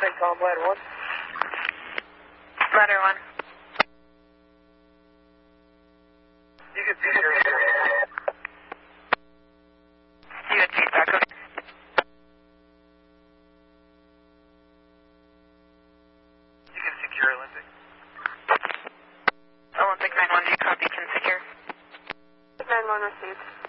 St. Tom, ladder 1. Ladder 1. You can secure it. You had feedback, okay. You can secure Olympic. Olympic 9-1, do you copy? Can secure? 9-1 received.